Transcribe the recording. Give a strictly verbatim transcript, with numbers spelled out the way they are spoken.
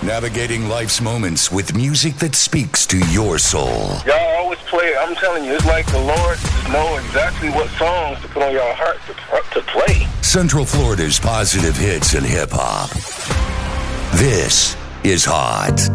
Navigating life's moments with music that speaks to your soul. Y'all always play it. I'm telling you, it's like the Lord just know exactly what songs to put on your heart to, to play. Central Florida's positive hits and hip-hop. This is Hot.